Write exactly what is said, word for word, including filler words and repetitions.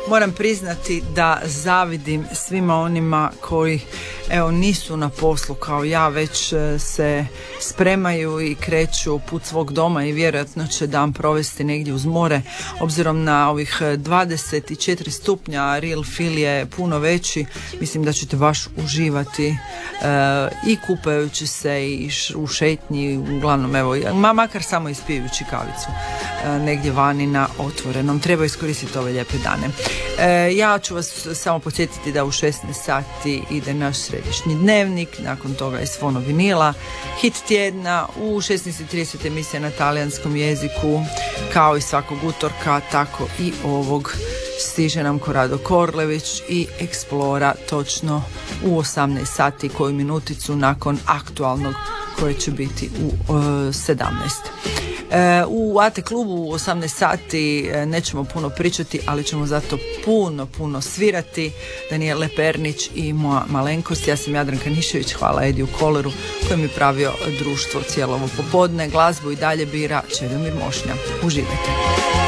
moram priznati da zavidim svima onima koji evo nisu na poslu kao ja, već se spremaju i kreću put svog doma i vjerojatno će dan provesti negdje uz more. Obzirom na ovih dvadeset četiri stupnja, real feel je puno veći. Mislim da ćete baš uživati e, i kupajući se i u šetnji, uglavnom evo, ma makar samo ispijući kavicu e, negdje vani na otvorenom. Treba iskoristiti ove lijepe dane. E, ja ću vas samo podsjetiti da u šesnaest sati ide naš središnji dnevnik, nakon toga je Svono vinila, hit tjedna, u šesnaest i trideset emisija na talijanskom jeziku, kao i svakog utorka, tako i ovog stiže nam Korado Korlević i Explora točno u osamnaest sati, koju minuticu nakon aktualnog koje će biti u uh, sedamnaest. U A T klubu u osamnaest sati nećemo puno pričati, ali ćemo zato puno, puno svirati. Danijel Lepernić i moja malenkost. Ja sam Jadranka Nišević, hvala Ediju Koleru koji mi pravio društvo cijelo ovo popodne. Glazbu i dalje bira Čedomir Mošnja. Uživajte.